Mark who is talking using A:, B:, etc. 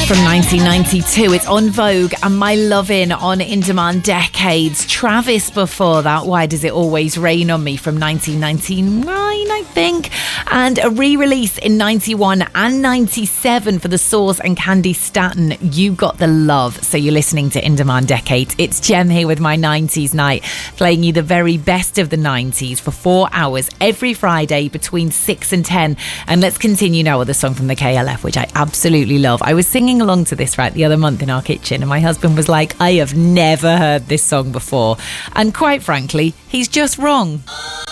A: From 1992, it's On Vogue and My Lovin' on In Demand Decades. Travis before that, Why Does It Always Rain on Me from 1999, I think. And a re-release in 91 and 97 for The Source and Candy Staton, You Got the Love. So you're listening to In Demand Decades. It's Jem here with my 90s night, playing you the very best of the 90s for 4 hours every Friday between 6 and 10. And let's continue now with a song from the KLF, which I absolutely love. I was singing along to this the other month in our kitchen, and my husband was like, I have never heard this song before. And quite frankly, he's just wrong.